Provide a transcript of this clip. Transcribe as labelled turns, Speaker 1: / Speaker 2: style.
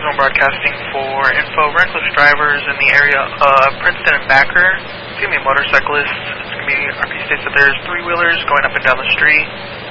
Speaker 1: Zone Broadcasting for info. Reckless drivers in the area of Princeton and Backer. It's going to be motorcyclists. It's going to be, RP states that there's three-wheelers going up and down the street.